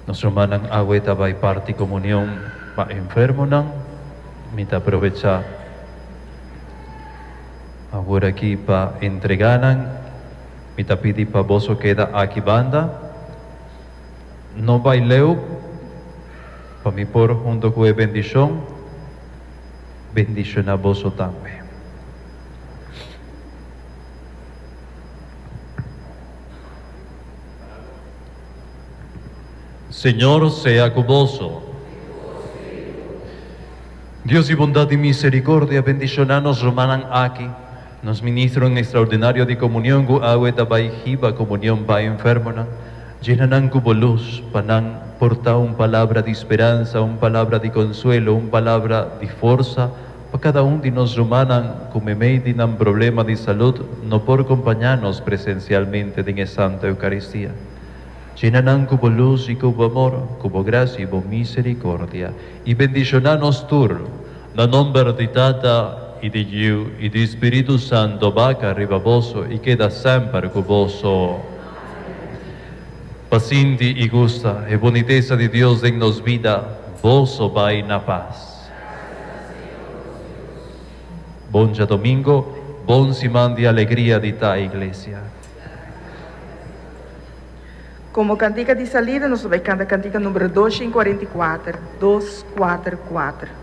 Nos romanan agua tabay parte comunión pa enfermo nang mita aprovechar. Ahora aquí pa entreganan, mita pidi pa boso queda aquí banda. No baileu, pa mi por junto con bendición, bendición a boso también. Señor sea con vos. Dios y bondad y misericordia, bendicionanos romanan aquí, nos ministran extraordinario de comunión, gu agua tabay hiba comunión pa enfermo, llenanan cubo luz, panan porta un palabra de esperanza, un palabra de consuelo, un palabra de fuerza, para cada uno de nos romanan, como medinan problema de salud, no por acompañarnos presencialmente en esa Santa Eucaristía. Llenanan cubo luz y cubo amor, cubo gracia y cubo misericordia, y bendicionanos tur, la nombre de Tata y de Dios y de Espíritu Santo, vaca arriba voso y queda siempre cuboso. Paciente y gusta, y boniteza de Dios en nos vida, voso va en la paz. Bon ya domingo, bon simán de alegría de ta iglesia. Como cantiga de salida, nós vamos cantar a cantiga número 244. 244.